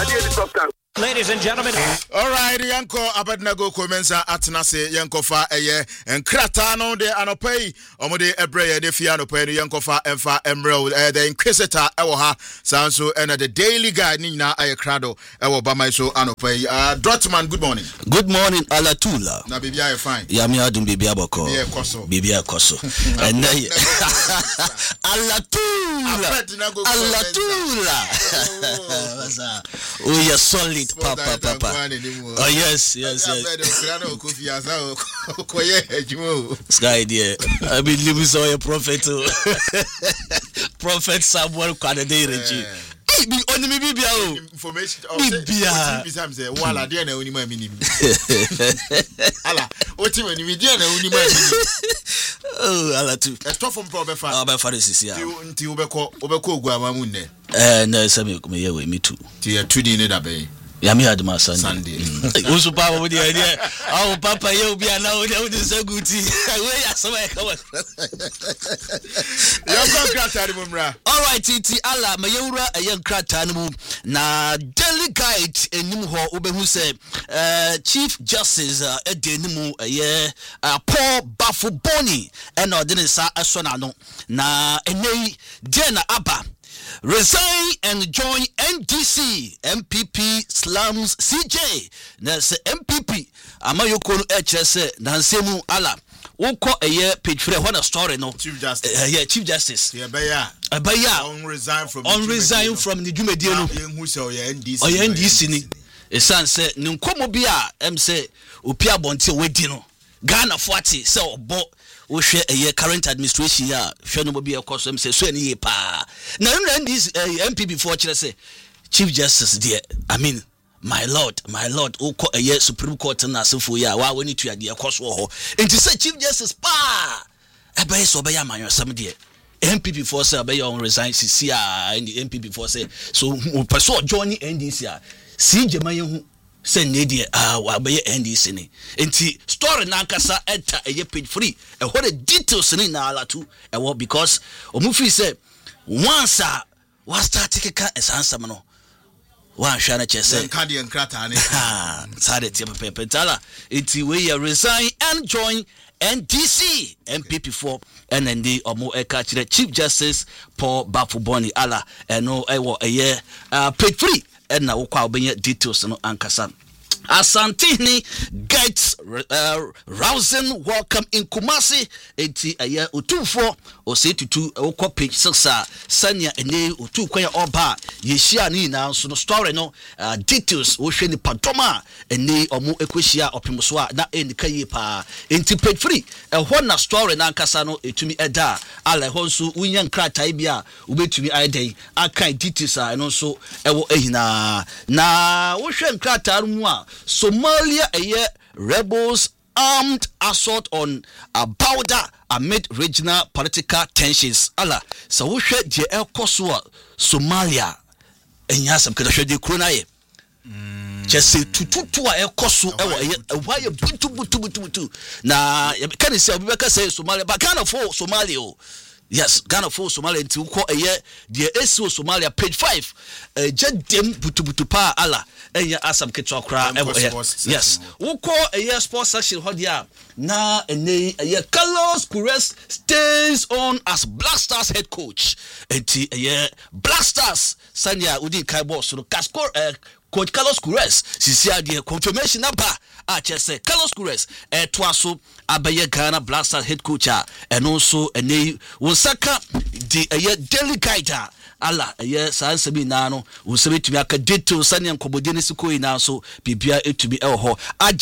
Ladies and gentlemen. All right, Yanko Abednego Comenza Atnase Yankofa Eye and Kratano de Anopay, Omode Ebre de Fiano Pay, Yankofa Enfa Emerald, the Inquisitor Ewoha, Sanso, and the Daily Guide Nina Ayakrado, Ewo Bamaiso Anopay. Drotman, good morning. Good morning, Alatula. Na Bibia fine. Yamia dum Bibia Boko. Bibia Koso. And Alatula. Oh, you're solid. Papa. Oh yes. Sky dear. I believe we saw a prophet. Prophet Samuel Kwadede Reggie. Be only me Bibia. Information. Bibia. Wala dia na onima minim. Ala. Oti wani mi dia na onima minim. Oh, ala tu. E to from pro be fa. Be fa resisi ya. Nti obeko ogwa amamu ne. No say me yewe me too. Ti 2D ne da be. Yami had my Sunday. Also, Papa with the idea. Oh, Papa, you'll be allowed to say good tea. All right, Titi Allah, Mayura, a young cratanimu. Na delegate in Nimho, Ubehu said, Chief Justice Edenimu, a year, Paul Bafuboni, and Ordinance Asonano. Na Ene Diana Abba. Resign and join NDC MPP slums CJ. Nase MPP amayoko HS nansemu ala. Woko eye page 3 one story no. Chief Justice. Chief Justice. Abaya. On resign from the Jumedie no. Who say NDC. O NDC ni. Esan say nkomo bi a em say opi abonte wedi no. Ghana 40 say obo we share a current administration ya hwe no be ekoso em say so ani ye pa na this MPP for chere say Chief Justice there I mean my lord uko a Supreme Court na asefo ya wa wani tu ade ekoso ho enti say Chief Justice pa e be so be ya manyo sam there MPP for say be on resign CC and the MPP for say so person join NDC a CJ mayehu say nedia wa be NDC ni enti story na nkasa enter page free e what the details ni na alatu e what because omufi say once wa start keka esansam no wa hwa na chese nkade nkrata ne sade tie pepetala enti we resign and join NDC MPP4 NND omo eka kire Chief Justice Paul Bafuboni ala eno ewo eye page free and na wokwa obenye details no ankasa Asantini gets rousing welcome in Kumasi eti aya utufo osetutu okọ page 6 sanya ene utu kwanya oba yeshia ni na so no story no details wo hwe ni padoma ene omo ekohia opemso a na enika yi pa enti page 3 ehọ na story na nkasa no etumi eda ala ehọ nso unya nkratai bia ubetumi aidai akai details a eno nso ewo ehina na wo hwe nkrataa mu a Somalia rebels armed assault on Bauda amid regional political tensions. Allah, so we share the Kosua Somalia. And yes, I'm going to show the Kunaye. Just say to Kosu, why you butu. Now, can you say, we can say Somalia, but kind of for Somalia. Yes, Ghana for Somalia until a year, the SO Somalia page 5. Jedem butu pa Allah. Enya asam ketokra yes we call a year sports section hodia na ene a Carlos Queiroz stays on as Black Stars head coach enti a year Black Stars sanya udi kai boss no Casco coach Carlos Queiroz sisia de confirmation number a chese Carlos Queiroz toaso abaye Ghana Black Stars head coach and also ene wonsaka the a year daily guide Allah yes answer me na no wo se betumi aka detail sane nkobode ne sikoi na so bibia etumi ho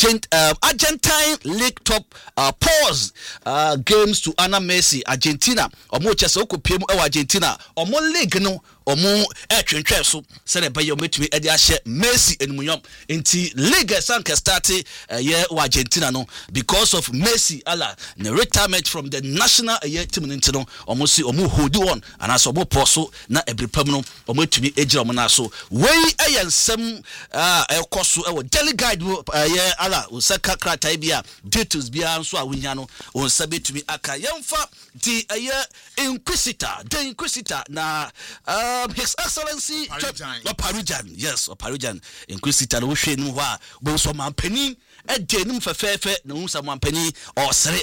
Argentine League top pause games to Ana Messi Argentina omo chese okopiem Argentina omo league no omo etwentwe so sene ba yo metumi ede ahye Messi enumunyom enti league sanka start Argentina no because of Messi Allah the retirement from the national team no omo si omo hold on and as omo poso na every pam no omatumi egira omo na so wey ayensem ekoso ewo delegate ala osaka krata bia details bia nso a wonya no onsa betumi aka yemfa di inquisitor na His Excellency Oparijan. Yes, Oparijan. In Christian Ocean, who are both some penny, a denim for fair, no someone penny, or sre,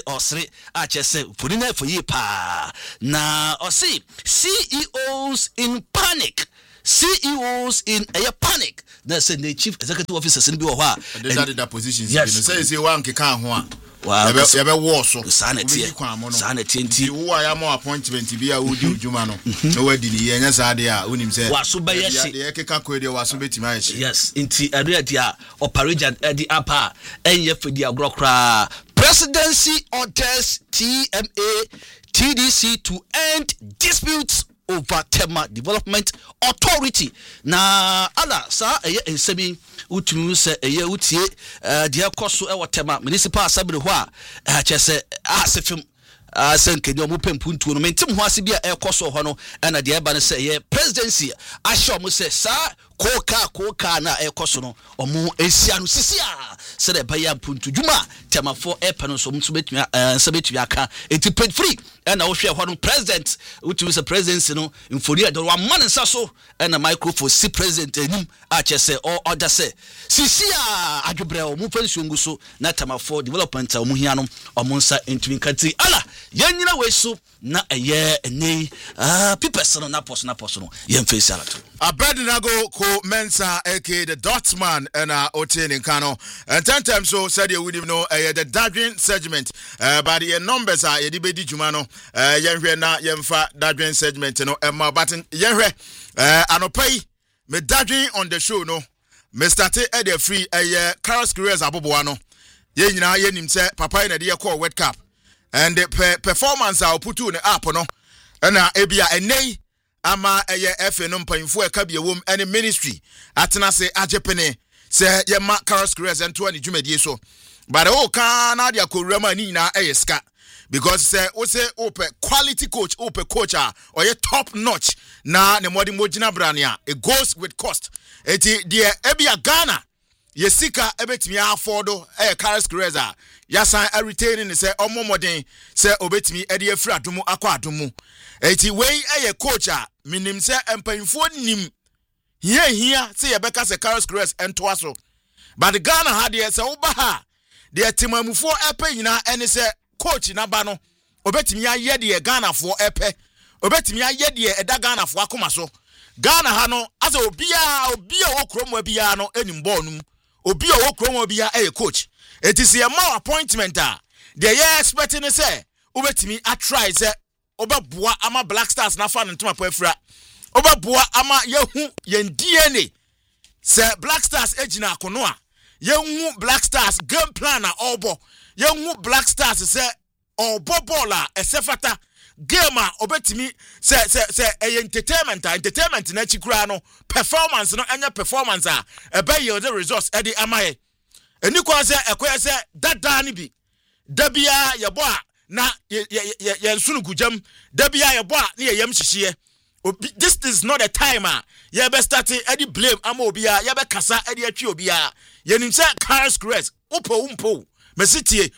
I just say, putting it for ye pa. Now, or see, CEOs in panic. CEOs in a panic. That's the chief executive officers in Biowa. That position. Yes. Say one can Wow, sanity. Who I am more appointment to be a wood Jumano. No, did he? Yes, idea. Unim said, Wasubayashi. The Ekaka was a bit my. Yes, inti Adria or Parijan at the upper and yet for the Agrokra presidency orders TMA TDC to end disputes over Tema Development Authority. Na ala sa eye semi utunu se eye utie dia koso e Tema Municipal Assembly ho a chese asefim asenkenye omo pempuntu no mentim ho ase bia e koso ho no na dia ba ne se eye presidency ahye omo se sa koka na e koso no omo esia no sisia se de baya puntu djuma temafo e pano so mtu betumi nsabetumi aka enti paid free na wo hwe ho no president utu se presidency no mfori ado wa man nsa so na microphone si president enim a chese o order se sisia adwobre omo fansu nguso na temafo development omo hia no omo nsa entumi kati ala yanyina we so na eye ene pipes no na poso no yemfesi ala to Abednego ko Mensa aka the Dotsman and Otin in Kano. And 10 times so said you would know the Dadrin segment. But the numbers are Edibedi Jumano, Yenrena, Yemfa, Dadrin segment, no, Emma Button, Yenre, Anopay, me Dadrin on the show, no, Mr. T. Eddie Free, a Carlos Careers Abobuano, Yenina, Yenim said, Papa in a dear call Wet Cup. And the performance I'll put you in the app, no, and Abia and Nay. Ama eye efe no mpanfo e ka bia wom ene ministry atena se ajepene se ye ma Carlos Careers ento ani dwumadie so but o ka na dia korama ni na eyeska because se o se ope quality coach ope coach or ye top notch na ne modi mogina brania it goes with cost eti dia ebia Ghana ye sika ebetimi affordo Carlos Careers yasan a retaining se omomoden se obetimi e de afra adomu akwa adomu eti wei coach minim se empanfo nim hia se ye beka se Carlos Careers ento aso but Ghana had ye se oba ha de timamufo epe nyina ene se coach na ba no obetimi aye de Ghana fo epe obetimi aye de eda Ghana fo akoma so Ghana ha no asa obia okromo bia no enim ball num obia okromo bia coach it is a more appointment they are expecting say obetimi a try say obabua ama Black Stars na fa ntoma pafra obabua ama yehu yen DNA say Black Stars ejina akono a yehu Black Stars game plan na obo yehu Black Stars say obo ball a esefata game a obetimi say entertainment na chikura no performance no anya performance a ebe yield the results e di amaye eni kwa se ekoya se dada ni bi dabia yebo a na ye nsunu gujam dabia yebo a na yem hihie this is not a time ye be start edi blame ama obia ye be kasa edi atwi obia ye nim se Carlos Careers umpo mesitie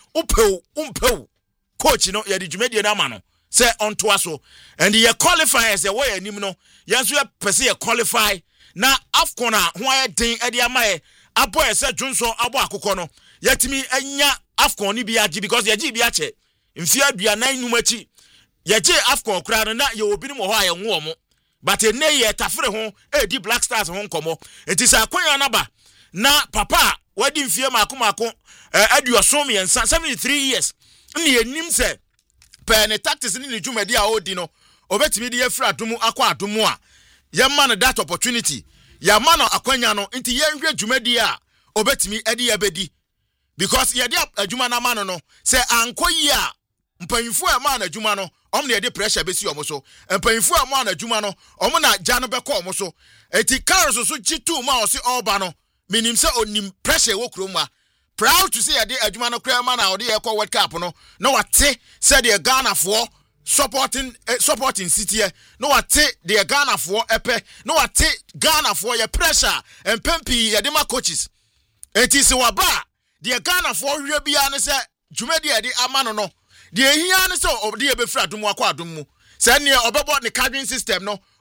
umpo coach no ye di dwumedie na ma no se onto aso and ye qualifiers ye way anim no ye nso ye pese ye qualify na AFCON ho aye den edi amaye abo ese Johnson abo akokɔ no yetimi anya AFCON ni bia gi because ye gi bia che mfia aduanan numachi ye gi AFCON kura no na ye obi no ho aye nwo mo but ene ye tafere ho di Black Stars ho nkomo enti sa akwanya na ba na papa wadi mfia mako aduosom yensa 73 years ni enim se pen tactics ni dwumadi a odi no obetimi de yefra adomu akwa adomu a ye man that opportunity ya man akwanya no nti ye nhwe dwumadi a obetimi edi yabedi because ye de adwuma na man no se ankoyi a mpanyinfo a man adwuma no na ye de pressure besi omo so mpanyinfo a man adwuma no na ja no beko omo so eti Carlos so chitu ma o se oba no minim se onim pressure wo kroma proud to say ye de adwuma no kra man na o de ye ko World Cup no na wate said the Ghana for supporting city no wate the Ghana for epe no wate Ghana for your pressure and pempi ye de ma coaches enti se waba the Ghana for hwe bia ne se dwumadi de amano no de ehia ne se obde ye befra dum akwa dum mu se ne obebo ne cadring system no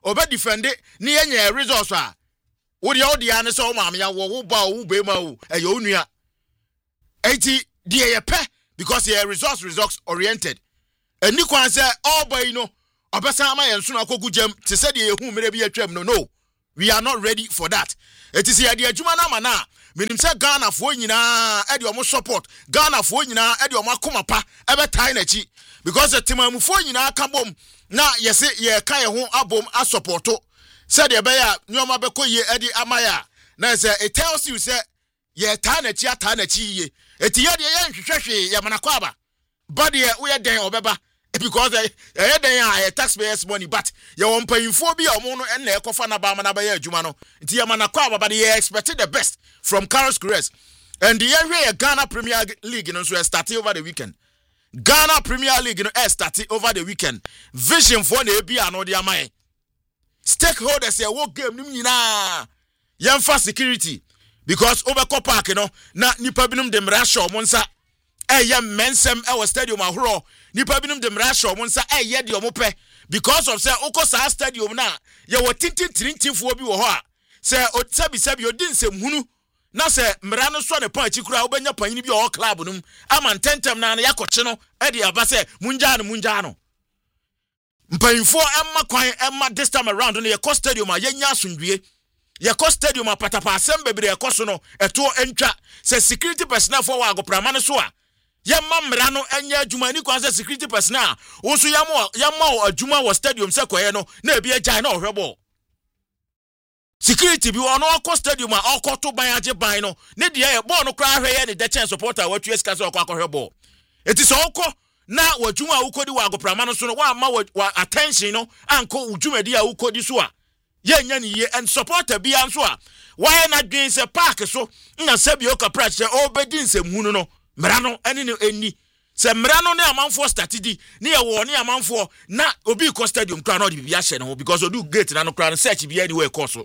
obe defend ni yenye results a wo de odi ane so maam ya wo ba wo be ma wo e yo nua enti de ye pe because ye results oriented eni kwan say all boy no obesa ama ye nso na akogu jam te say de ye hu mere bi atwam no we are not ready for that. It is here the adwuma na mana minim say Ghana fo nyina e de omo support Ghana fo nyina e de omo akoma pa e be tai na chi because the timamu fo nyina ka bom na yese ye ka ye ho abom a supporto say de be ya nyoma be koye e di amaya na say it tells you say ye tai na chi ye eti ye de ye nhwehwehwe ye mana kwa aba but ye wo ye den obeba because then taxpayers money but you want paying for be or mono and ekofa na ba mana ba ya adwuma no nti ya mana kwa ba they expected the best from Carlos Cruz and the area Ghana Premier League no so start over the weekend. Ghana Premier League no start over the weekend. Vision for na bia no dia mai stakeholders ya work game nim nyina yamfa security because over park no na nipa binum dem rasho monsa mensem our stadium ahoro nipa binum de mrasho monsa de omope because of say okosa stadium na ye wo tintintinfo bi wo ho a say osabi odin nsem hunu na say mra no so ne pa akikura obenya panyin bi o club num ama ntentem na yakoche no de aba say munja no mpanfo emma kwan emma this time around no ye cost stadium a yenya asundue ye cost stadium a patapa asem bebre ye koso no eto entwa say security personnel for wa agopra no so a yamma mra no anya adwuma ni kwan say security personnel wo so yamma adwuma wo stadium se koye no na ebi agyan na ohwebo security bi ono akọ stadium a okoto ban age ban no ne de ye ball no kra hweye ne de chen supporter watu eska so akọ hwebo eti so okọ na wadwuma ukodi wa agoprama no so no wa ma wa attention no anko udwumadi a ukodi so a ye nya ni ye and supporter bi anso a why na dwen se park so na sabi okapra che obedi nsem no mra no eni no eni se mra no ne amanfo startidi ne ye wo ne amanfo na obi ko stadium kra no de bia hye no because odu gate na no kra no search bia ni we course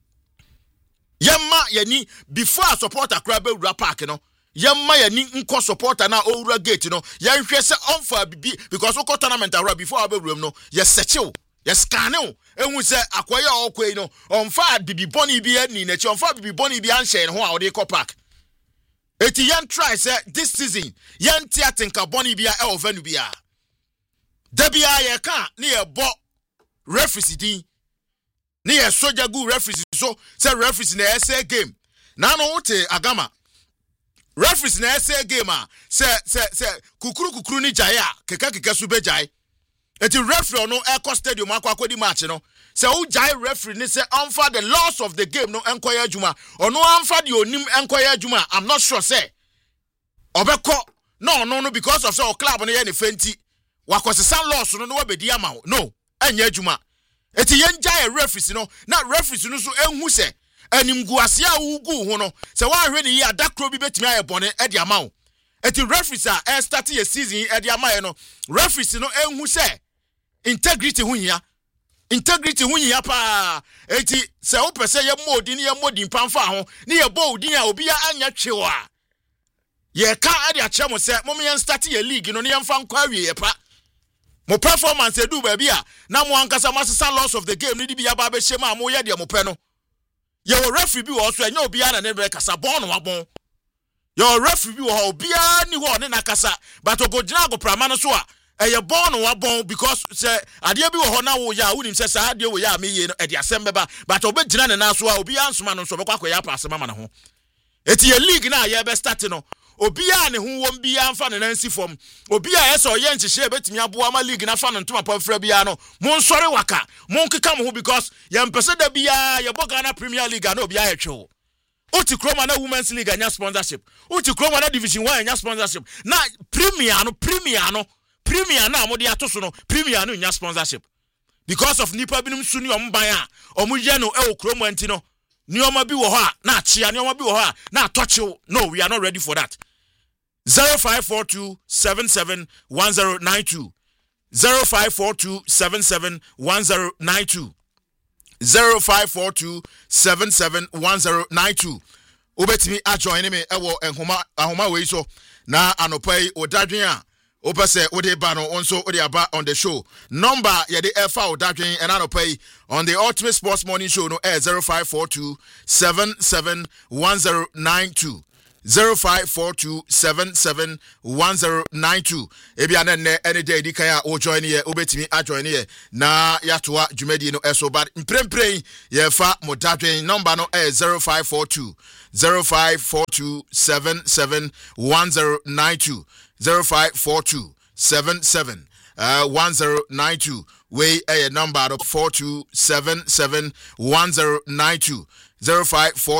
yemma yani before supporter kra be wura park no yemma yani nko supporter na owura gate no ye hwe se onfa bibi because oko tournament ara before abewuram no ye search ye scan ehun se akoye okoi no onfa bibi boni bi ani na chi onfa bibi boni bi anhye ho a ode ko park eti yan try say this season yan tiatenka boni bia e ovenu bia da bia ye ka ne ye bo referee din ne ye soja gu referee so say referee na say game na no wote agama referee na say game a say kukuru ni jaya keka su be jai eti referee no e stadium akwa match no say who jai referee ni say unfa the loss of the game no enkoya adwuma ono unfa the onim enkoya adwuma I'm not sure say obeko no because of say club no ye ne fenti wakosesa loss no wabedi ama no enya adwuma eti yen jai referee no na referee no so enhu say animguase a ugu ho no say wa hwe ni ya dakro bi betimi ayebone e di ama wo eti referee a start your season e di ama ye no referee no enhu say integrity hunya pa eti se wo pese ye modi pamfa ho ne ye bodin a obi anya twewa ye ka ade a chemo se mom ye start ye league no ne ye mfa nkwa wie ye pa mo performance edu ba bia na mo ankasa masesa loss of the game ni di bia ba be hye ma mo ye de mo pe no ye wo referee bi wo so enya obi na ne be kasa bon no wabon ye referee bi wo obi ni ho ne na kasa but ogojina go prama no so a eye born wabon because say ade bi wo ho na wo ya wunim say sa ade wo ya me ye no e de asem beba but obegina ne na so a obi ansoma no so bekwa ya pass mama na ho eti ye league na ye be start no obi a ne ho wom bi amfa ne nansi fom obi a yeso ye nchihye betimi aboa ma league na fa no ntoma pafra bia no mon sori waka mon keka mo ho because ye mpese da bia ye Ghana Premier League na obi a yetwe Uti Kroma na Women's League anya sponsorship Uti Kroma na Division 1 anya sponsorship na Premier na amode atoso no Premier no nya sponsorship because of nipa binum suni omban a omuye no e Kroma nti no nioma bi wo ho a na achia nioma bi wo ho a na atoche no we are not ready for that 0542771092 0542771092 0542771092 obetimi a join me ewo ahoma we so na anopai odadwen a Opese Ode Bano also Ode Aba on the show. Number Yede F.O. Dadwin and Anopay on the Ultimate Sports Morning Show no air 0542 771092. 0542771092. Ebianene any day dikaya o join here obetimi a join here na yatoa dwumadi no eso bad mprempren ye fa modadwen number no 0542771092 0542771092 way a number of 42771092 0542